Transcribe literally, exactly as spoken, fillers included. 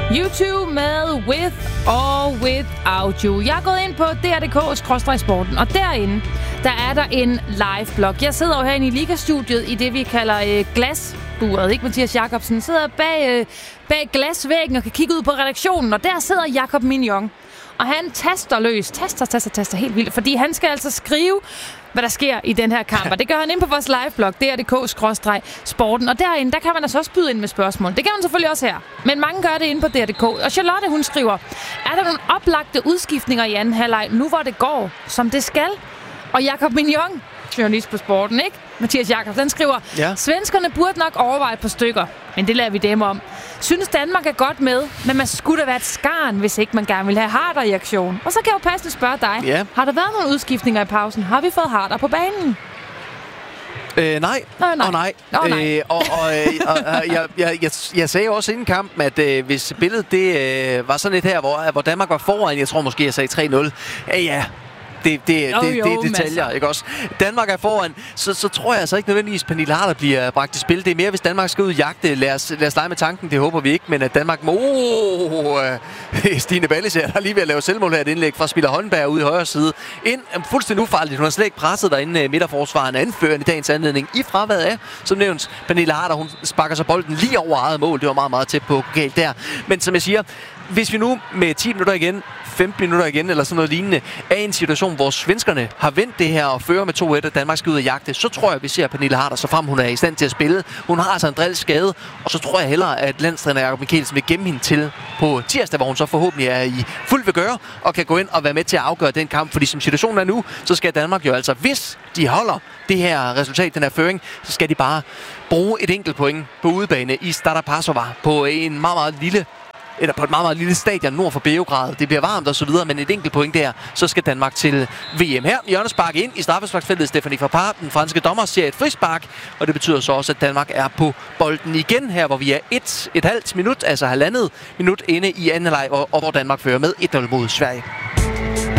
YouTube med With or Without You. Jeg er gået ind på d r punktum d k skråstreg sporten, og derinde, der er der en live-blog. Jeg sidder jo herinde i Liga-studiet i det, vi kalder øh, glasburet, ikke? Mathias Jakobsen sidder bag, øh, bag glasvæggen og kan kigge ud på redaktionen, og der sidder Jakob Mignon. Og han taster løs, taster, taster, taster helt vildt, fordi han skal altså skrive, hvad der sker i den her kamp. Og det gør han ind på vores liveblog, d r punktum d k skråstreg sporten. Og derinde, der kan man altså også byde ind med spørgsmål. Det kan man selvfølgelig også her. Men mange gør det inde på d r punktum d k. Og Charlotte, hun skriver, er der nogle oplagte udskiftninger i anden halvleg, nu hvor det går, som det skal? Og Jakob Mignon, journalist på sporten, ikke? Mathias Jakobsen, den skriver, ja. Svenskerne burde nok overveje et par stykker, men det lader vi dem om. Synes Danmark er godt med, men man skulle da være et skarn, hvis ikke man gerne vil have Harder i aktion. Og så kan jeg jo passende spørge dig, ja. Har der været nogle udskiftninger i pausen? Har vi fået Harder på banen? Øh, nej. Nå, nej. Og nej. Oh, nej. Øh, og og, øh, og øh, jeg, jeg, jeg, jeg sagde også inden kampen, at øh, hvis billedet det, øh, var sådan lidt her, hvor, hvor Danmark var foran, jeg tror måske, jeg sagde tre nul. Ja, ja. Det, det, jo, det, jo, det er detaljer, ikke også? Danmark er foran, så, så tror jeg altså ikke nødvendigvis, at Pernille Harder bliver bragt i spil. Det er mere, hvis Danmark skal ud og jagte. Lad os, lad os lege med tanken, det håber vi ikke. Men at Danmark må... Oh, øh, Stine Ballesager, der er lige ved at lave selvmål her, et indlæg fra Spiller Holmberg ude i højre side. Ind, fuldstændig ufarligt. Hun har slet ikke presset derinde midterforsvaren anførende i dagens anledning. I fraværet af, som nævnt, Pernille Harder, hun sparker så bolden lige over eget mål. Det var meget, meget tæt på galt der. Men som jeg siger, hvis vi nu med ti minutter igen, femten minutter igen, eller sådan noget lignende, er i en situation, hvor svenskerne har vendt det her og fører med to et, og Danmark skal ud og jagte, så tror jeg, at vi ser Pernille Harder, så frem hun er i stand til at spille. Hun har altså en dril skade, og så tror jeg hellere, at landstræner Jakob Mikkelsen vil gemme hende til på tirsdag, hvor hun så forhåbentlig er i fuld ved gøre, og kan gå ind og være med til at afgøre den kamp. Fordi som situationen er nu, så skal Danmark jo altså, hvis de holder det her resultat, den her føring, så skal de bare bruge et enkelt point på udebane i Stara Pazova på en meget, meget lille eller på et meget, meget lille stadion nord for Beograd. Det bliver varmt og så videre, men et enkelt point der, så skal Danmark til V M. Her hjørnespark ind i straffesparksfeltet. Stephanie Frappart, den franske dommer, ser et frispark, og det betyder så også, at Danmark er på bolden igen her, hvor vi er et, et halvt minut, altså halvandet minut inde i anden leg, og, og hvor Danmark fører med et nul mod Sverige.